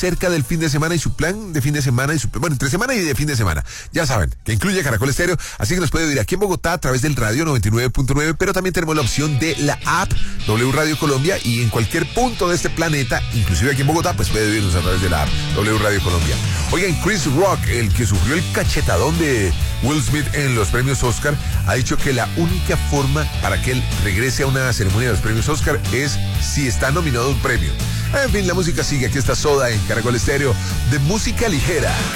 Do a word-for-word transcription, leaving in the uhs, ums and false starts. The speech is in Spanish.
cerca del fin de semana y su plan de fin de semana y su bueno, entre semana y de fin de semana. Ya saben, que incluye Caracol Estéreo, así que nos puede oír aquí en Bogotá a través del radio noventa y nueve punto nueve, pero también tenemos la opción de la app W Radio Colombia y en cualquier punto de este planeta, inclusive aquí en Bogotá, pues puede oírnos a través de la app W Radio Colombia. Oigan, Chris Rock, el que sufrió el cachetadón de Will Smith en los premios Oscar, ha dicho que la única forma para que él regrese a una ceremonia de los premios Oscar es si está nominado a un premio. En fin, la música sigue. Aquí está Soda en Caracol Estéreo de música ligera.